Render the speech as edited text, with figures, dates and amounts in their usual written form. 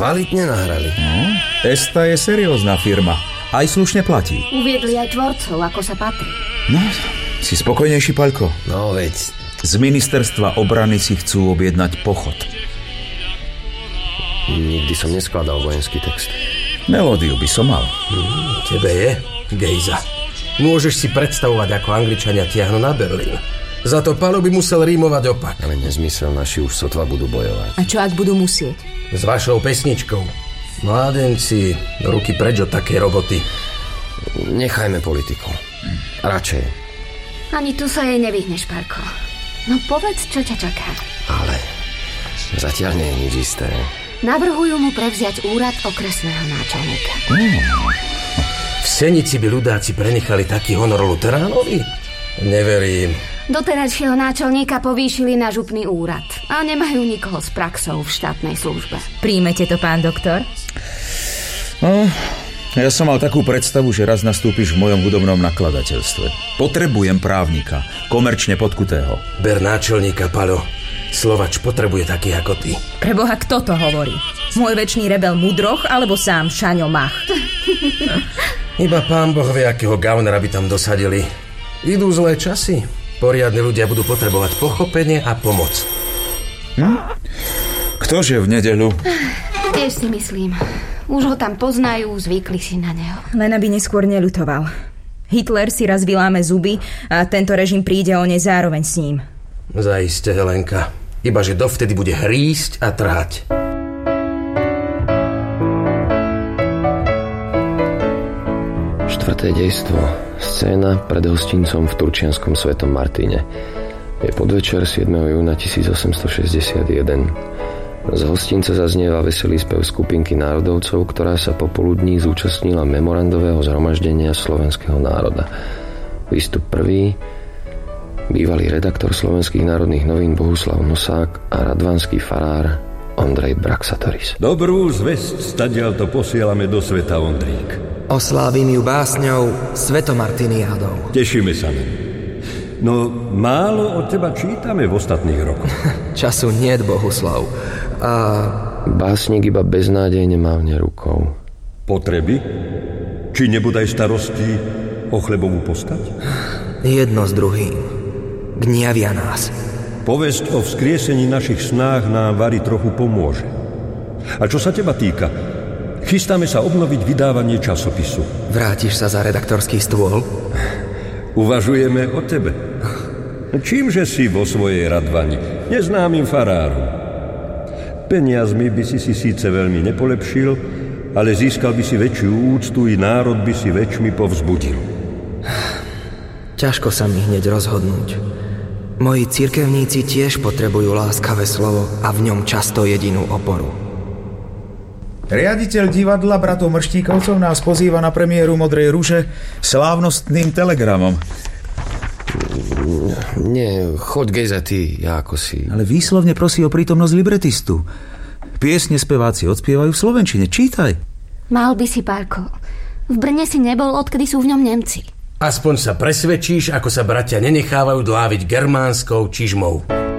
Kvalitne nahrali. Esta je seriózna firma. Aj slušne platí. Uviedli aj tvorcov, ako sa patrí. No, si spokojnejší, Paľko? No veď. Z ministerstva obrany si chcú objednať pochod. Nikdy som neskladal vojenský text. Melódiu by som mal. Tebe je, Gejza. Môžeš si predstavovať, ako Angličania tiahnu na Berlín. Za to Paľo by musel rímovať opak. Ale nezmysel, naši už sotva budú bojovať. A čo ak budú musieť? S vašou pesničkou. Mládenci, ruky preč od takej roboty. Nechajme politiku. Radšej. Ani tu sa jej nevyhneš, Parko. No povedz, čo ťa čaká. Ale zatiaľ nie je nič isté. Navrhujú mu prevziať úrad okresného náčelníka. V Senici by ľudáci prenechali taký honor luteránovi? Neverím. Doterajšieho náčelníka povýšili na župný úrad a nemajú nikoho s praxou v štátnej službe. Príjmete to, pán doktor? No, ja som mal takú predstavu, že raz nastúpiš v mojom hudobnom nakladateľstve. Potrebujem právnika, komerčne podkutého. Ber náčelníka, Paľo. Slovač potrebuje takých ako ty. Preboha, kto to hovorí? Môj večný rebel Mudroch alebo sám Šaňo Mach? Iba pán Boh vie, akého gaunera by tam dosadili. Idú zlé časy. Poriadni ľudia budú potrebovať pochopenie a pomoc. Ktože v nedeľu? Tiež si myslím. Už ho tam poznajú, zvykli si na neho. Len aby neskôr neľutoval. Hitler si raz vyláme zuby a tento režim príde o ne zároveň s ním. Zaiste, Helenka. Ibaže dovtedy bude hrísť a trhať. Štvrté dejstvo. Scéna pred hostincom v turčianskom Svetom Martine. Je podvečer 7. júna 1861. Z hostince zaznieva veselý spev skupinky národovcov, ktorá sa popoludní zúčastnila memorandového zhromaždenia slovenského národa. Výstup prvý. Bývalý redaktor Slovenských národných novín Bohuslav Nosák a radvanský farár Ondrej Braxatoris. Dobrú zvesť stadiaľto posielame do sveta, Ondrík. Oslávim ju básňou Svetomartiniádou. Tešíme sa. No málo od teba čítame v ostatných rokoch. Času niet, Bohuslav. A básnik iba beznádejne mávne rukou. Potreby? Či nebodaj starosti o chlebovú postať? jedno s druhým. Gniavia nás. Povesť o vzkriesení našich snách nám vari trochu pomôže. A čo sa teba týka? Chystáme sa obnoviť vydávanie časopisu. Vrátiš sa za redaktorský stôl? Uvažujeme o tebe. Čímže si vo svojej Radvani? Neznámym farárom. Peniazmi by si síce veľmi nepolepšil, ale získal by si väčšiu úctu i národ by si väčšmi povzbudil. Ťažko sa mi hneď rozhodnúť. Moji cirkevníci tiež potrebujú láskavé slovo a v ňom často jedinú oporu. Riaditeľ divadla bratov Mrštíkovcov nás pozýva na premiéru Modrej rúže slávnostným telegramom. Nie, choď, Gejza, ty, ja ako si... Ale výslovne prosí o prítomnosť libretistu. Piesne speváci odspievajú v slovenčine. Čítaj. Mal by si, Párko. V Brne si nebol, odkedy sú v ňom Nemci. Aspoň sa presvedčíš, ako sa bratia nenechávajú dláviť germánskou čižmou.